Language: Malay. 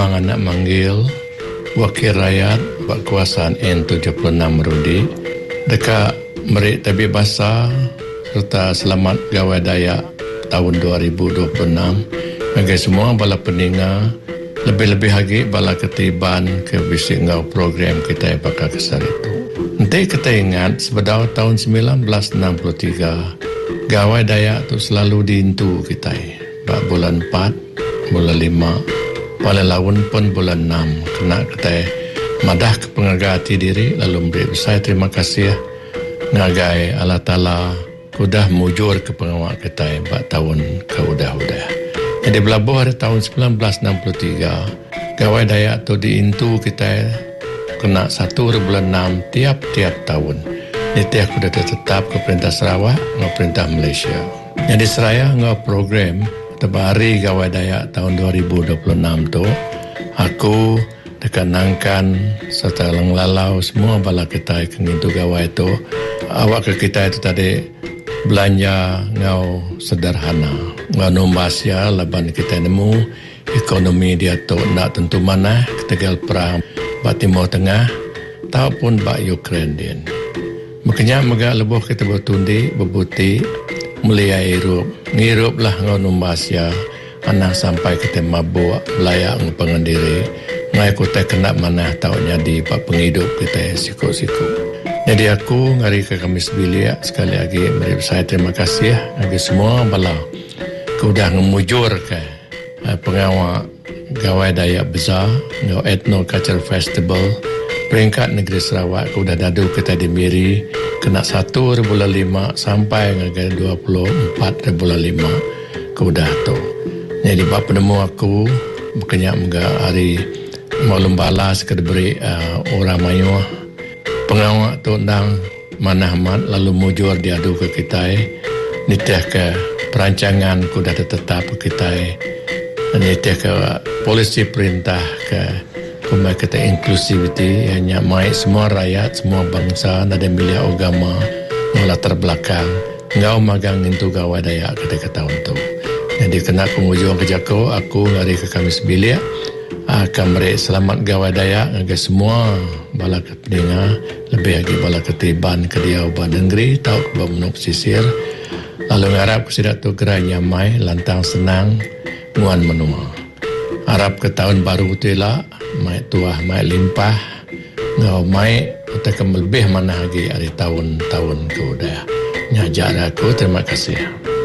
memang anak manggil wakil rakyat berkuasaan N76 Rudi dekat merik tabik basah serta selamat gawai Dayak tahun 2026 bagi semua bala peninga lebih-lebih lagi bala ketiban ke bisik ngau program kita yang bakal kesar itu. Nanti kita ingat sebedau tahun 1963 gawai Dayak tu selalu diintu kita. Bulan 4, bulan 5, bulan laun pun bulan 6 kena kita madah ke pengagati diri lalu beri besar terima kasih ngagai Allah Ta'ala udah mujur ke pengawak kita 4 tahun ke udah. Jadi belabuh hari tahun 1963 gawai Dayak tu diintu kita kena 1 bulan 6 tiap-tiap tahun. Ini tiap sudah tetap ke Perintah Sarawak dengan Perintah Malaysia. Jadi seraya dengan program Tebari Gawai Dayak tahun 2026 tu, aku dekanangkan serta langlalau semua bala kita yang itu gawai tu. Awak ke kita itu tadi belanja ngau sederhana. Ngau nombasya laban kita nemu ekonomi dia tu nak tentu mana ketegal perang bak Timur Tengah ataupun bak Ukraine din. Makanya megak lebuh kita bertundi berbuti mulia Irup lah ngau nombasya anak sampai kita mabuk layak ngepengandiri ngai kita kena mana tahu jadi pak penghidup kita siku-siku. Jadi aku ngari ke Kamis Bilik sekali lagi beri saya terima kasih bagi semua bala kau dah ngemujur ke pengawal Gawai Dayak Besar ngau Ethno Culture Festival peringkat negeri Sarawak kau dah dadu kita di Miri kena 1 bulan 5 sampai ngagai 24 bulan 5 kau dah tu. Jadi bapa penemu aku berkenyak mga hari malam balas ke diberi orang mayuh pengawak tu ndang manahmat lalu mujur diadu ke kita nitiah ke perancangan ku dah tetap ke kita nitiah ke polisi perintah ke kumai kita inclusivity hanya mai semua rakyat semua bangsa ada milia agama latar belakang ngau magang itu gawai Dayak ketika tahun tu. Jadi kena penghujung kerja aku ngari ke Kamis Bilik akan beri selamat gawai Dayak bagi semua bala kepentingan lebih lagi bala ketiban ke dia ubah negeri tahu ke bawah pesisir lalu ngarap kesidak tu gerai nyamai lantang senang nguan menua harap ke tahun baru tu lah mai tuah mai limpah ngau mai kita lebih mana lagi hari tahun-tahun ke udah ngajar aku terima kasih.